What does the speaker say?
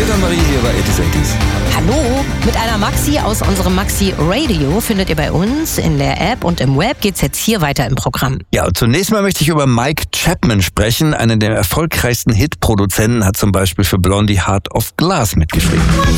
Mit Anne-Marie hier bei 80s. Hallo, mit einer Maxi aus unserem Maxi Radio findet ihr bei uns in der App und im Web geht's jetzt hier weiter im Programm. Ja, und zunächst mal möchte ich über Mike Chapman sprechen. Einer der erfolgreichsten Hitproduzenten, hat zum Beispiel für Blondie Heart of Glass mitgeschrieben.